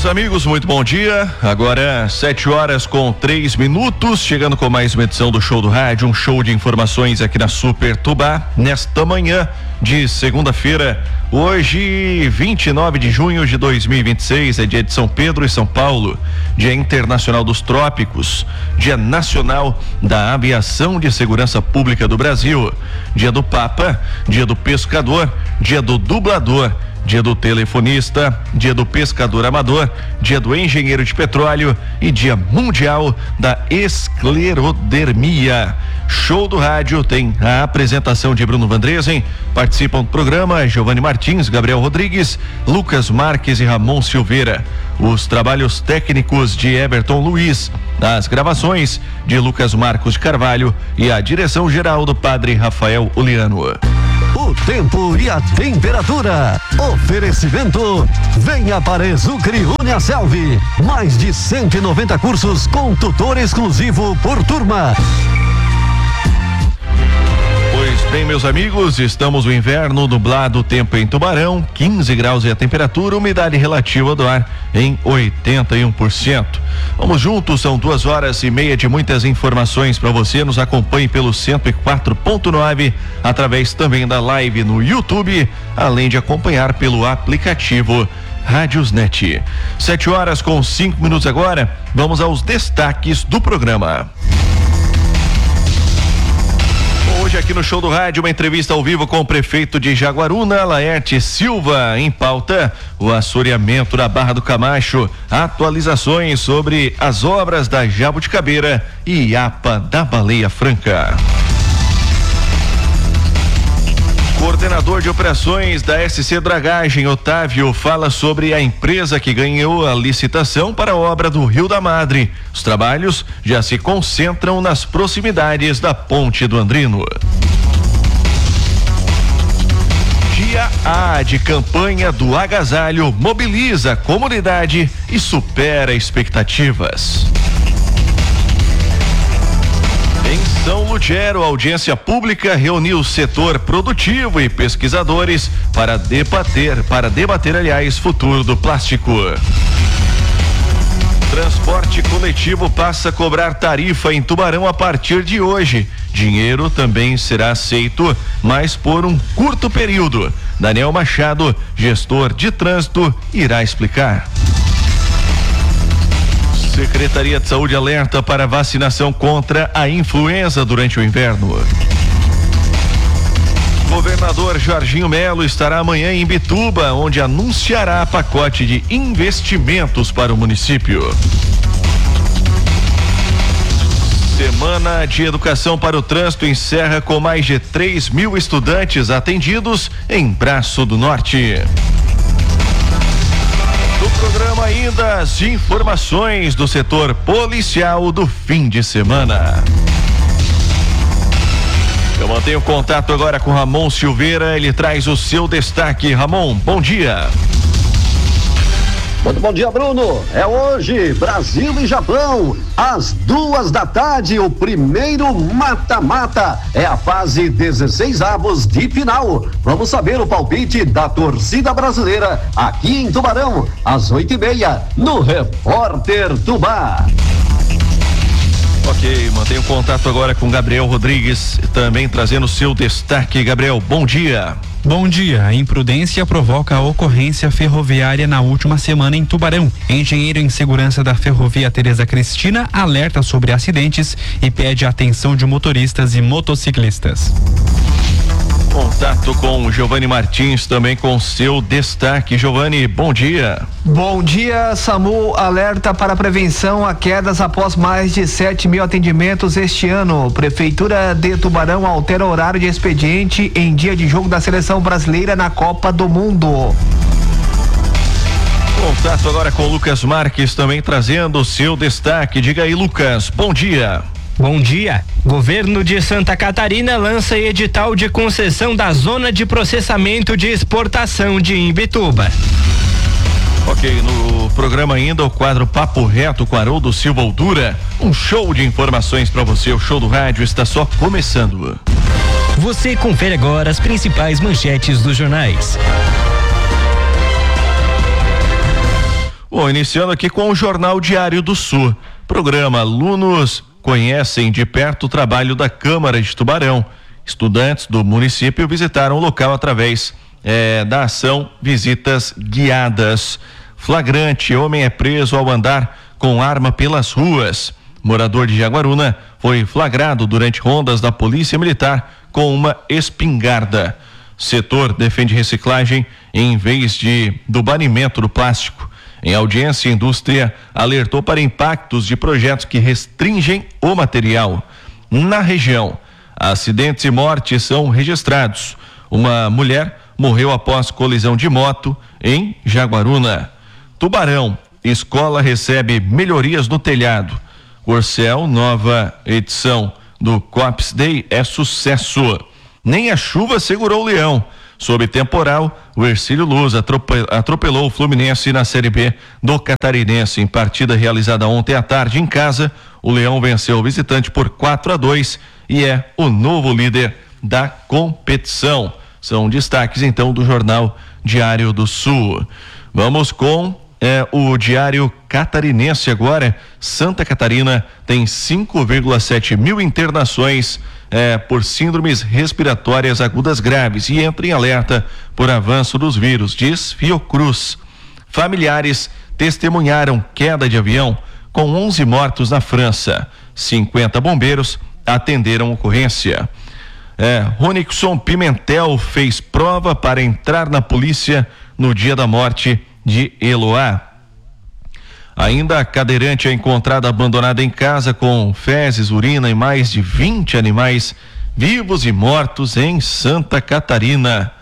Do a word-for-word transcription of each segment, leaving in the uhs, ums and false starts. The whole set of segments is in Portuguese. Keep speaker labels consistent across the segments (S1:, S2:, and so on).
S1: Meus amigos, muito bom dia. Agora sete horas com três minutos, chegando com mais uma edição do Show do Rádio, um show de informações aqui na Super Tubá, nesta manhã de segunda-feira, hoje vinte e nove de junho de dois mil e vinte e seis, é dia de São Pedro e São Paulo, Dia Internacional dos Trópicos, Dia Nacional da Aviação de Segurança Pública do Brasil, Dia do Papa, Dia do Pescador, Dia do Dublador, Dia do Telefonista, Dia do Pescador Amador, Dia do Engenheiro de Petróleo e Dia Mundial da Esclerodermia. Show do Rádio tem a apresentação de Bruno Vandresen, participam do programa Giovanni Martins, Gabriel Rodrigues, Lucas Marques e Ramon Silveira. Os trabalhos técnicos de Everton Luiz, as gravações de Lucas Marcos de Carvalho e a direção geral do Padre Rafael Uliano.
S2: O tempo e a temperatura. Oferecimento. Venha para Exucre Uniaselv. Mais de cento e noventa cursos com tutor exclusivo por turma.
S1: Pois bem, meus amigos, estamos no inverno, nublado, tempo em Tubarão, quinze graus é a temperatura, umidade relativa do ar em oitenta e um por cento. Vamos juntos, são duas horas e meia de muitas informações para você. Nos acompanhe pelo cento e quatro ponto nove, através também da live no YouTube, além de acompanhar pelo aplicativo Rádiosnet. Sete horas com cinco minutos agora, vamos aos destaques do programa. Hoje aqui no Show do Rádio, uma entrevista ao vivo com o prefeito de Jaguaruna, Laerte Silva. Em pauta, o assoreamento da Barra do Camacho, atualizações sobre as obras da Jabuticabeira e A P A da Baleia Franca. Coordenador de operações da S C Dragagem, Otávio, fala sobre a empresa que ganhou a licitação para a obra do Rio da Madre. Os trabalhos já se concentram nas proximidades da Ponte do Andrino. Dia A de campanha do agasalho mobiliza a comunidade e supera expectativas. Em São Lugero, a audiência pública reuniu o setor produtivo e pesquisadores para debater, para debater, aliás, futuro do plástico. Transporte coletivo passa a cobrar tarifa em Tubarão a partir de hoje. Dinheiro também será aceito, mas por um curto período. Daniel Machado, gestor de trânsito, irá explicar. Secretaria de Saúde alerta para vacinação contra a influenza durante o inverno. Governador Jorginho Melo estará amanhã em Imbituba, onde anunciará pacote de investimentos para o município. Semana de Educação para o Trânsito encerra com mais de três mil estudantes atendidos em Braço do Norte. No programa ainda as informações do setor policial do fim de semana. Eu mantenho contato agora com Ramon Silveira, ele traz o seu destaque. Ramon, bom dia.
S2: Muito bom dia, Bruno. É hoje, Brasil e Japão, às duas da tarde, o primeiro mata-mata. É a fase dezesseis avos de final. Vamos saber o palpite da torcida brasileira aqui em Tubarão, às oito e meia, no Repórter Tubá.
S1: Ok, mantenho contato agora com Gabriel Rodrigues, também trazendo o seu destaque. Gabriel, bom dia.
S3: Bom dia. A imprudência provoca a ocorrência ferroviária na última semana em Tubarão. Engenheiro em segurança da ferrovia Tereza Cristina alerta sobre acidentes e pede a atenção de motoristas e motociclistas.
S1: Contato com o Giovanni Martins, também com seu destaque. Giovanni, bom dia.
S4: Bom dia, SAMU alerta para prevenção a quedas após mais de sete mil atendimentos este ano. Prefeitura de Tubarão altera horário de expediente em dia de jogo da seleção brasileira na Copa do Mundo.
S1: Contato agora com o Lucas Marques, também trazendo o seu destaque. Diga aí, Lucas, bom dia.
S5: Bom dia. Governo de Santa Catarina lança edital de concessão da zona de processamento de exportação de Imbituba.
S1: Ok, no programa ainda o quadro Papo Reto com Haroldo Silva Oldura. Um show de informações para você. O Show do Rádio está só começando.
S5: Você confere agora as principais manchetes dos jornais.
S1: Bom, iniciando aqui com o Jornal Diário do Sul. Programa Alunos conhecem de perto o trabalho da Câmara de Tubarão. Estudantes do município visitaram o local através eh, da ação Visitas Guiadas. Flagrante, homem é preso ao andar com arma pelas ruas. Morador de Jaguaruna foi flagrado durante rondas da Polícia Militar com uma espingarda. Setor defende reciclagem em vez de do banimento do plástico. Em audiência, a indústria alertou para impactos de projetos que restringem o material. Na região, acidentes e mortes são registrados. Uma mulher morreu após colisão de moto em Jaguaruna. Tubarão, escola recebe melhorias no telhado. Corcel, nova edição do Cops Day é sucesso. Nem a chuva segurou o Leão. Sob temporal, o Hercílio Luz atropelou o Fluminense na Série B do Catarinense. Em partida realizada ontem à tarde em casa, o Leão venceu o visitante por quatro a dois e é o novo líder da competição. São destaques então do Jornal Diário do Sul. Vamos com é, o Diário Catarinense agora. Santa Catarina tem cinco vírgula sete mil internações É, por síndromes respiratórias agudas graves e entra em alerta por avanço dos vírus, diz Fiocruz. Familiares testemunharam queda de avião com onze mortos na França. cinquenta bombeiros atenderam ocorrência. É, Ronixon Pimentel fez prova para entrar na polícia no dia da morte de Eloá. Ainda a cadeirante é encontrada abandonada em casa com fezes, urina e mais de vinte animais vivos e mortos em Santa Catarina.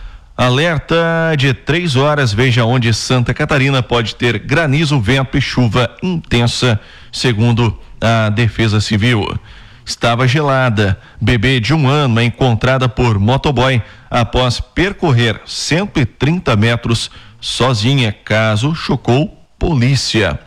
S1: Alerta de três horas, veja onde Santa Catarina pode ter granizo, vento e chuva intensa, segundo a Defesa Civil. Estava gelada. Bebê de um ano é encontrada por motoboy após percorrer cento e trinta metros sozinha. Caso chocou polícia.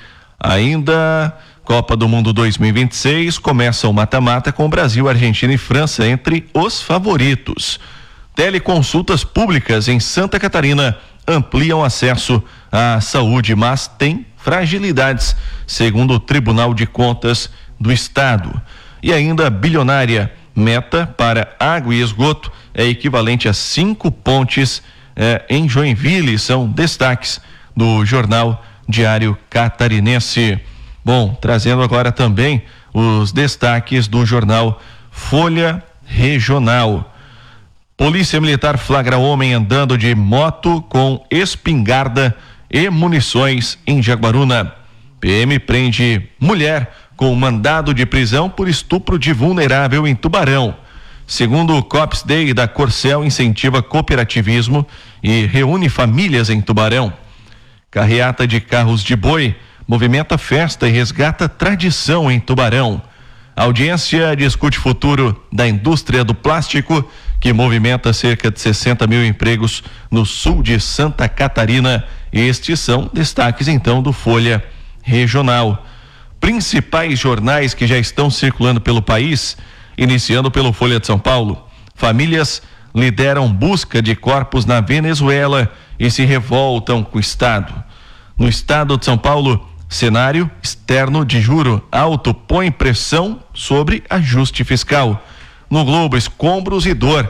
S1: Ainda Copa do Mundo dois mil e vinte e seis começa o mata-mata com Brasil, Argentina e França entre os favoritos. Teleconsultas públicas em Santa Catarina ampliam acesso à saúde, mas tem fragilidades, segundo o Tribunal de Contas do Estado. E ainda bilionária meta para água e esgoto é equivalente a cinco pontes eh, em Joinville. São destaques do Jornal Diário Catarinense. Bom, trazendo agora também os destaques do jornal Folha Regional. Polícia Militar flagra homem andando de moto com espingarda e munições em Jaguaruna. P M prende mulher com mandado de prisão por estupro de vulnerável em Tubarão. Segundo o Cops Day da Corcel, incentiva cooperativismo e reúne famílias em Tubarão. Carreata de carros de boi movimenta festa e resgata tradição em Tubarão. A audiência discute futuro da indústria do plástico, que movimenta cerca de sessenta mil empregos no sul de Santa Catarina. Estes são destaques então do Folha Regional. Principais jornais que já estão circulando pelo país, iniciando pelo Folha de São Paulo. Famílias lideram busca de corpos na Venezuela e se revoltam com o Estado. No estado de São Paulo, cenário externo de juro alto põe pressão sobre ajuste fiscal. No Globo, escombros e dor.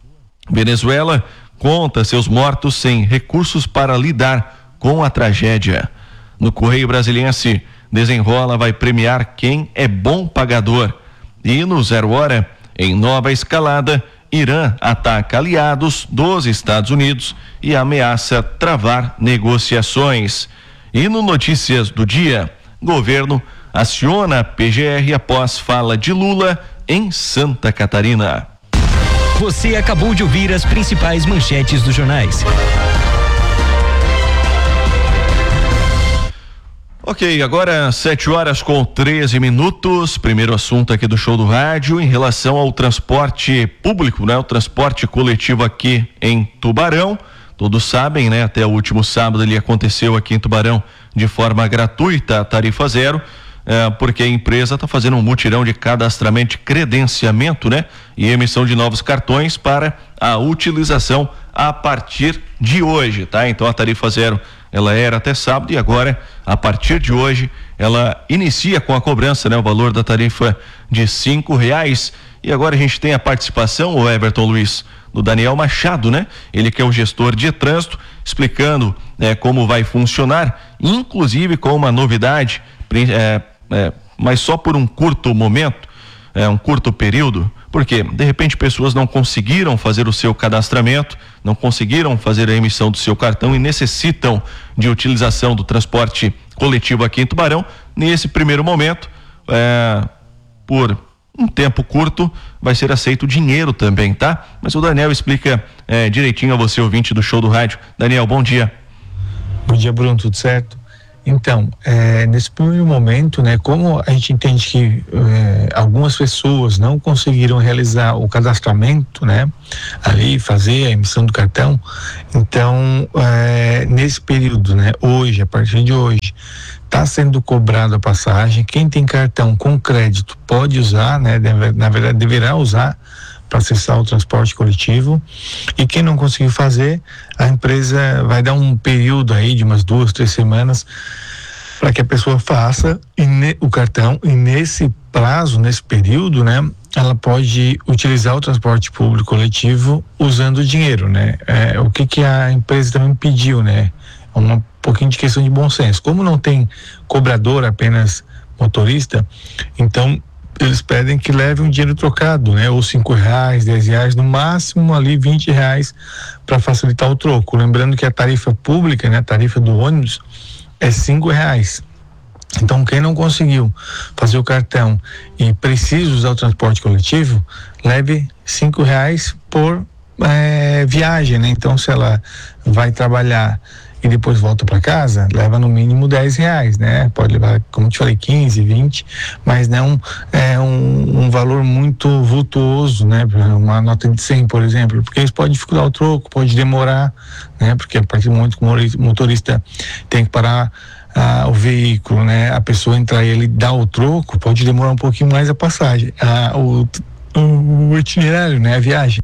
S1: Venezuela conta seus mortos sem recursos para lidar com a tragédia. No Correio Brasiliense, Desenrola vai premiar quem é bom pagador. E no Zero Hora, em nova escalada, Irã ataca aliados dos Estados Unidos e ameaça travar negociações. E no Notícias do Dia, governo aciona a P G R após fala de Lula em Santa Catarina.
S6: Você acabou de ouvir as principais manchetes dos jornais.
S1: Ok, agora sete horas com treze minutos. Primeiro assunto aqui do Show do Rádio em relação ao transporte público, né? O transporte coletivo aqui em Tubarão. Todos sabem, né? Até o último sábado ele aconteceu aqui em Tubarão de forma gratuita, a tarifa zero, é, porque a empresa está fazendo um mutirão de cadastramento, de credenciamento, né? E emissão de novos cartões para a utilização a partir de hoje, tá? Então a tarifa zero ela era até sábado e agora, a partir de hoje, ela inicia com a cobrança, né? O valor da tarifa de cinco reais. E agora a gente tem a participação, o Everton Luiz, do Daniel Machado, né? Ele que é o gestor de trânsito, explicando é, como vai funcionar, inclusive com uma novidade, é, é, mas só por um curto momento, é, um curto período, porque de repente pessoas não conseguiram fazer o seu cadastramento, não conseguiram fazer a emissão do seu cartão e necessitam de utilização do transporte coletivo aqui em Tubarão. Nesse primeiro momento, é, por um tempo curto, vai ser aceito dinheiro também, tá? Mas o Daniel explica é, direitinho a você, ouvinte do Show do Rádio. Daniel, bom dia.
S7: Bom dia, Bruno, tudo certo? Então, é, nesse primeiro momento, né, como a gente entende que é, algumas pessoas não conseguiram realizar o cadastramento, né, ali, fazer a emissão do cartão, então, é, nesse período, né, hoje, a partir de hoje, está sendo cobrado a passagem. Quem tem cartão com crédito pode usar, né, deve, na verdade, deverá usar para acessar o transporte coletivo, e quem não conseguiu fazer, a empresa vai dar um período aí de umas duas, três semanas para que a pessoa faça e ne, o cartão, e nesse prazo, nesse período, né, ela pode utilizar o transporte público coletivo usando dinheiro, né? É, o que que a empresa também pediu, né? Um pouquinho de questão de bom senso. Como não tem cobrador, apenas motorista, então eles pedem que leve um dinheiro trocado, né? Ou cinco reais, dez reais, no máximo ali vinte reais para facilitar o troco. Lembrando que a tarifa pública, né? A tarifa do ônibus é cinco reais. Então, quem não conseguiu fazer o cartão e precisa usar o transporte coletivo, leve cinco reais por é, viagem, né? Então, se ela vai trabalhar e depois volta para casa, leva no mínimo dez reais, né? Pode levar, como eu te falei, quinze, vinte, mas não é um, um valor muito vultuoso, né? Uma nota de cem, por exemplo, porque isso pode dificultar o troco, pode demorar, né? Porque a partir do momento que o motorista tem que parar ah, o veículo, né? A pessoa entrar e ele dar o troco, pode demorar um pouquinho mais a passagem, ah, o, o, o itinerário, né? A viagem.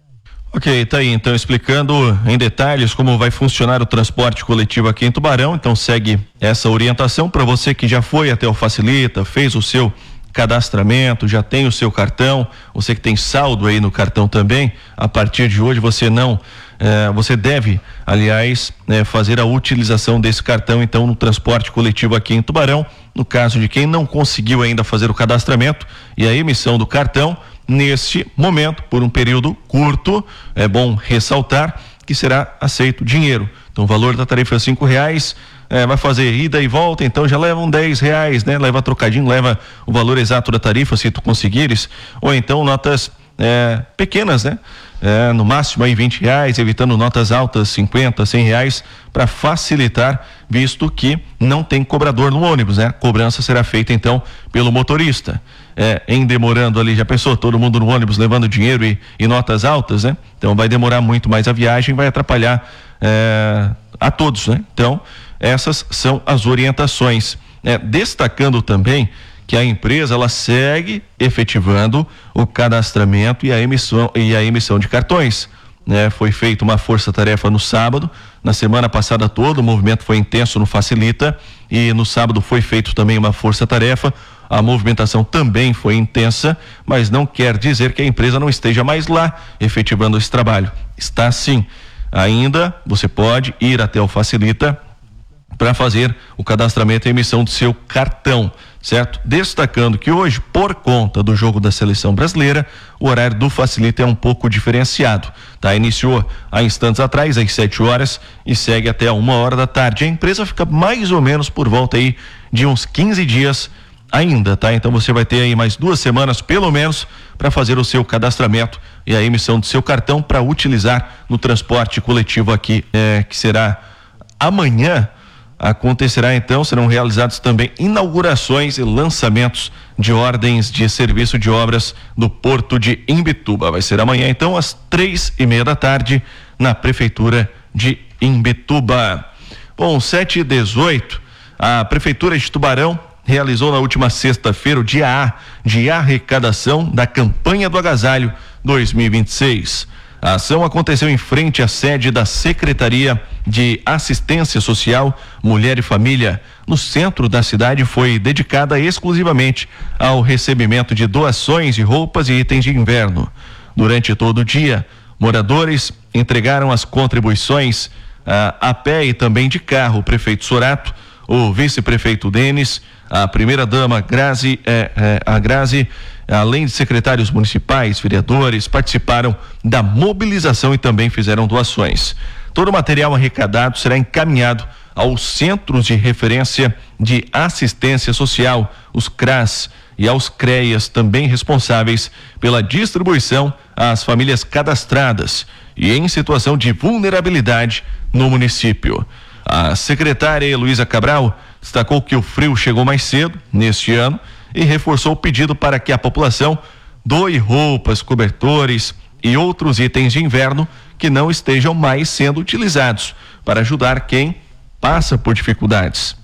S1: Ok, tá aí então explicando em detalhes como vai funcionar o transporte coletivo aqui em Tubarão. Então segue essa orientação para você que já foi até o Facilita, fez o seu cadastramento, já tem o seu cartão, você que tem saldo aí no cartão também. A partir de hoje você não, eh, você deve, aliás, né, fazer a utilização desse cartão então no transporte coletivo aqui em Tubarão. No caso de quem não conseguiu ainda fazer o cadastramento e a emissão do cartão, neste momento, por um período curto, é bom ressaltar que será aceito dinheiro. Então o valor da tarifa é cinco reais, é, vai fazer ida e volta, então já levam dez reais, né? Leva trocadinho, leva o valor exato da tarifa, se tu conseguires, ou então notas é, pequenas, né? É, no máximo aí vinte reais, evitando notas altas, cinquenta, cem reais, para facilitar, visto que não tem cobrador no ônibus, né? A cobrança será feita então pelo motorista. É, em demorando ali, já pensou, todo mundo no ônibus levando dinheiro e, e notas altas, né? Então vai demorar muito mais a viagem, vai atrapalhar é, a todos, né? Então essas são as orientações, é, destacando também que a empresa ela segue efetivando o cadastramento e a emissão e a emissão de cartões, né? Foi feita uma força-tarefa no sábado, na semana passada toda o movimento foi intenso no Facilita e no sábado foi feito também uma força-tarefa. A movimentação também foi intensa, mas não quer dizer que a empresa não esteja mais lá efetivando esse trabalho. Está sim. Ainda você pode ir até o Facilita para fazer o cadastramento e emissão do seu cartão, certo? Destacando que hoje, por conta do jogo da seleção brasileira, o horário do Facilita é um pouco diferenciado, tá? Iniciou há instantes atrás, às sete horas, e segue até uma hora da tarde. A empresa fica mais ou menos por volta aí de uns quinze dias ainda, tá? Então você vai ter aí mais duas semanas, pelo menos, para fazer o seu cadastramento e a emissão do seu cartão para utilizar no transporte coletivo aqui, é, que será amanhã. Acontecerá então, serão realizados também inaugurações e lançamentos de ordens de serviço de obras do Porto de Imbituba. Vai ser amanhã então às três e meia da tarde na Prefeitura de Imbituba. Bom, sete e dezoito, a Prefeitura de Tubarão realizou na última sexta-feira o dia A de arrecadação da campanha do agasalho dois mil e vinte e seis. A ação aconteceu em frente à sede da Secretaria de Assistência Social, Mulher e Família, no centro da cidade. Foi dedicada exclusivamente ao recebimento de doações de roupas e itens de inverno. Durante todo o dia, moradores entregaram as contribuições a, a pé e também de carro. O prefeito Sorato, o vice-prefeito Denis, a primeira-dama Grazi, é, é, a Grazi, além de secretários municipais, vereadores, participaram da mobilização e também fizeram doações. Todo o material arrecadado será encaminhado aos Centros de Referência de Assistência Social, os C R A S, e aos CREAS, também responsáveis pela distribuição às famílias cadastradas e em situação de vulnerabilidade no município. A secretária Heloísa Cabral destacou que o frio chegou mais cedo neste ano e reforçou o pedido para que a população doe roupas, cobertores e outros itens de inverno que não estejam mais sendo utilizados, para ajudar quem passa por dificuldades.